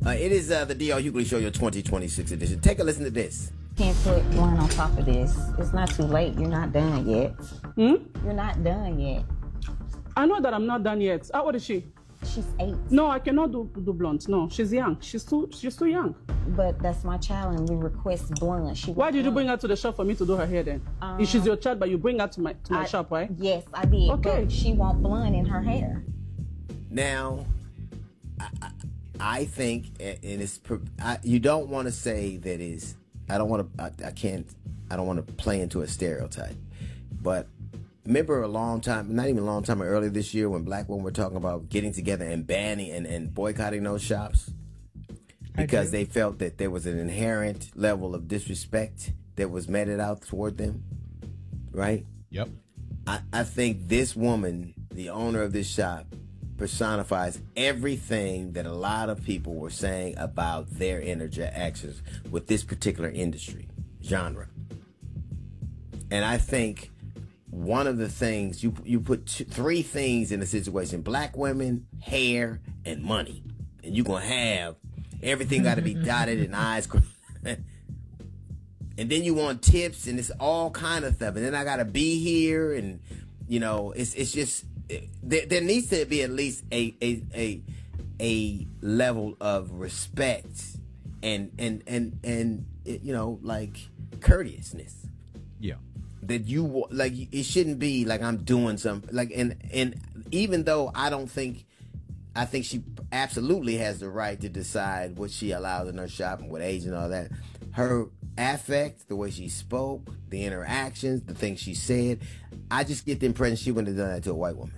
It is the D.L. Hughley Show, your 2026 edition. Take a listen to this. Can't put one on top of this. It's not too late. You're not done yet. You're not done yet. I know that I'm not done yet. How old is she? She's 8. No, I cannot do blonde. No, she's young. She's too young. But that's my child, and we request blonde. Why did you bring her to the shop for me to do her hair then? If she's your child, but you bring her to my shop, right? Yes, I did. Okay. But she want blonde in her hair. Now, I think, and it's you don't want to say that is. I don't want to play into a stereotype, but remember a long time, not even a long time, earlier this year when black women were talking about getting together and banning and boycotting those shops because they felt that there was an inherent level of disrespect that was meted out toward them, right? Yep. I think this woman, the owner of this shop, personifies everything that a lot of people were saying about their interactions with this particular industry genre. And I think one of the things you put three things in the situation: black women, hair, and money, and you're gonna have everything got to be dotted and I's. And then you want tips, and it's all kind of stuff. And then I gotta be here, and it's just. There needs to be at least a level of respect and like courteousness. Yeah. That you like. It shouldn't be like I'm doing something like and even though I think she absolutely has the right to decide what she allows in her shop and what age and all that. Her affect, the way she spoke, the interactions, the things she said. I just get the impression she wouldn't have done that to a white woman.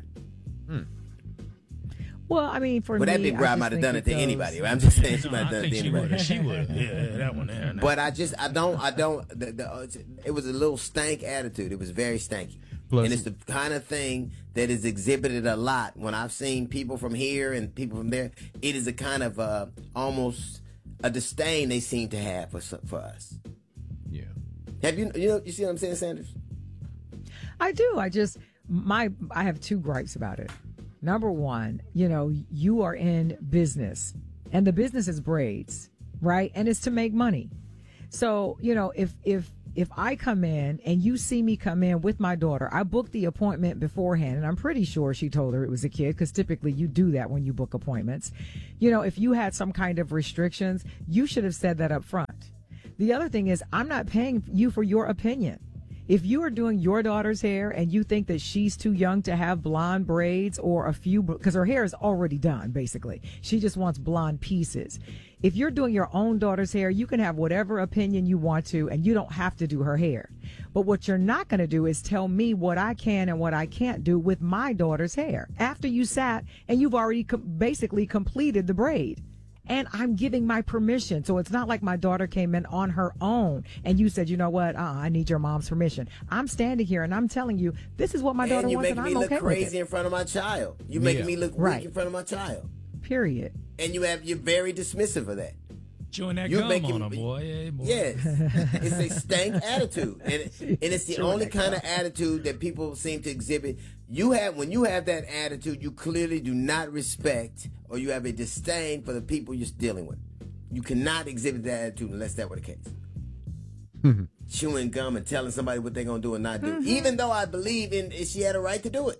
Well, I mean, for me, that big broad might have done it to anybody. I'm just saying she might have done it to anybody. She would. Yeah, that one there. But I don't. It was a little stank attitude. It was very stanky. And it's the kind of thing that is exhibited a lot when I've seen people from here and people from there. It is a kind of almost a disdain they seem to have for us. Yeah. Have you see what I'm saying, Sanders? I do. I have two gripes about it. Number one, you are in business, and the business is braids, right? And it's to make money. So, if I come in and you see me come in with my daughter, I booked the appointment beforehand, and I'm pretty sure she told her it was a kid, because typically you do that when you book appointments. If you had some kind of restrictions, you should have said that up front. The other thing is, I'm not paying you for your opinion. If you are doing your daughter's hair and you think that she's too young to have blonde braids or because her hair is already done, basically. She just wants blonde pieces. If you're doing your own daughter's hair, you can have whatever opinion you want to, and you don't have to do her hair. But what you're not going to do is tell me what I can and what I can't do with my daughter's hair after you sat and you've already basically completed the braid. And I'm giving my permission. So it's not like my daughter came in on her own and you said, you know what, I need your mom's permission. I'm standing here and I'm telling you, this is what my daughter wants, and I'm okay with it. You making me look crazy in front of my child. You making me look weak in front of my child. Period. And you're very dismissive of that. Chewing that gum on her, boy. Yeah, boy. Yes. It's a stank attitude. And it's the only kind of attitude that people seem to exhibit. When you have that attitude, you clearly do not respect, or you have a disdain for the people you're dealing with. You cannot exhibit that attitude unless that were the case. Chewing gum and telling somebody what they're going to do and not do. Even though I believe she had a right to do it.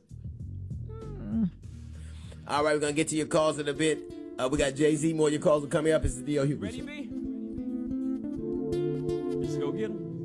All right, we're going to get to your calls in a bit. We got Jay-Z. More of your calls are coming up. It's the D.L. Hughley Show. Ready, B? Let's go get him.